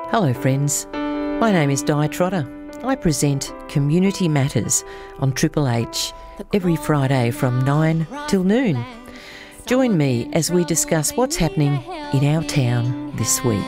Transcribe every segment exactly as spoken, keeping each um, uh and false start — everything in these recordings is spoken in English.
Hello friends, my name is Di Trotter. I present Community Matters on Triple H every Friday from nine till noon. Join me as we discuss what's happening in our town this week.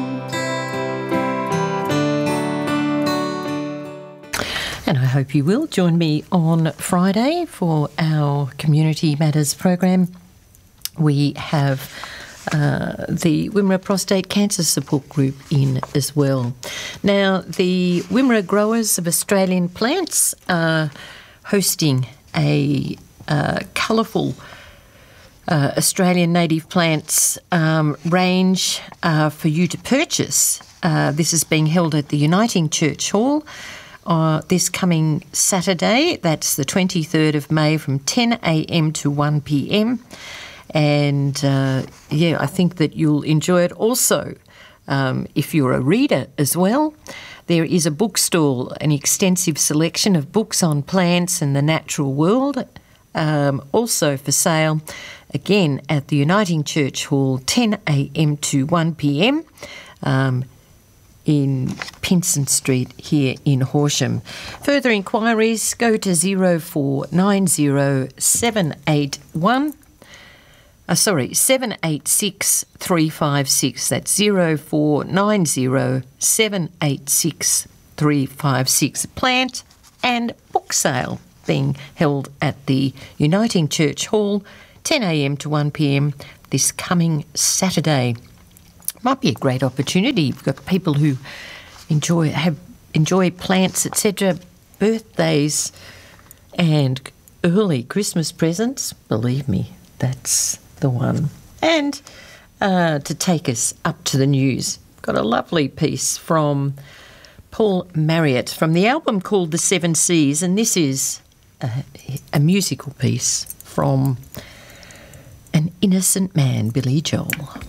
And I hope you will join me on Friday for our Community Matters program. We have uh, the Wimmera Prostate Cancer Support Group in as well. Now, the Wimmera Growers of Australian Plants are hosting a uh, colourful uh, Australian native plants um, range uh, for you to purchase. Uh, this is being held at the Uniting Church Hall Uh, this coming Saturday. That's the twenty-third of May from ten a.m. to one p.m. And, uh, yeah, I think that you'll enjoy it. Also, um, if you're a reader as well, there is a bookstall, an extensive selection of books on plants and the natural world, um, also for sale, again, at the Uniting Church Hall, ten a.m. to one p.m. Um, in Pinson Street here in Horsham. Further inquiries, go to zero four nine zero seven eight one, uh, sorry, seven eight six three five six. That's zero four nine zero seven eight six three five six. Plant and book sale being held at the Uniting Church Hall, ten a.m. to one p.m. this coming Saturday. Might be a great opportunity. You've got people who enjoy have enjoy plants, et cetera, birthdays and early Christmas presents. Believe me, that's the one. And uh, to take us up to the news, got a lovely piece from Paul Marriott from the album called The Seven Seas, and this is a, a musical piece from An Innocent Man, Billy Joel.